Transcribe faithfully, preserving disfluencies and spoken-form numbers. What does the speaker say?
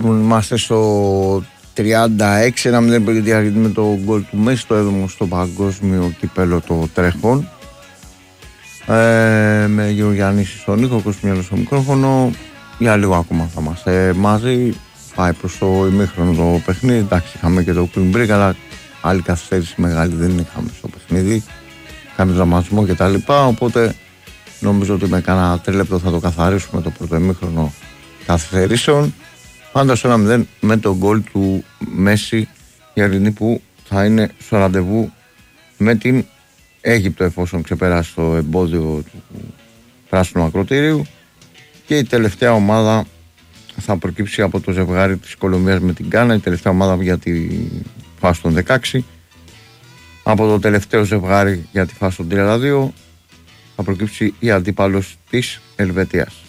είμαστε στο τριάντα έξι, ένα μηδέν με το γκολ του Μέση, το έβδομο στο παγκόσμιο κύπελο το τρέχον. Ε, με Γεωργιαννήση στον ήχο, Κοσμιέλος στο μικρόφωνο. Για λίγο ακόμα θα είμαστε μαζί. Πάει προς το ημίχρονο το παιχνίδι. Εντάξει, είχαμε και το clean break, αλλά άλλη καθυστέρηση μεγάλη δεν είχαμε στο παιχνίδι. Είχαμε δραματισμό και τα λοιπά, οπότε νομίζω ότι με κάνα τρίλεπτο θα το καθαρίσουμε το πρώτο ημίχρονο καθυστερήσεων. Πάντα στο ένα μηδέν με τον γκολ του Μέση Γερινή, που θα είναι στο ραντεβού με την Αίγυπτο εφόσον ξεπεράσει το εμπόδιο του πράσινου ακροτήριου. Και η τελευταία ομάδα θα προκύψει από το ζευγάρι της Κολομβίας με την Γκάνα, η τελευταία ομάδα για τη φάση των δεκαέξι. Από το τελευταίο ζευγάρι για τη φάση των τριάντα δύο θα προκύψει η αντίπαλος της Ελβετίας.